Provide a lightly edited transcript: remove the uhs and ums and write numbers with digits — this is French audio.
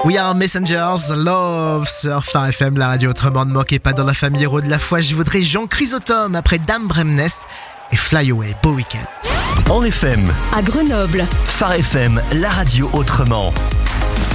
We are Messengers, Love sur Phare FM, la radio autrement. Ne manquez pas dans la famille héros de la foi. Je voudrais Jean Chrysostome après Dame Bremnes et Fly Away. Beau week-end. En FM, à Grenoble. Phare FM, la radio autrement.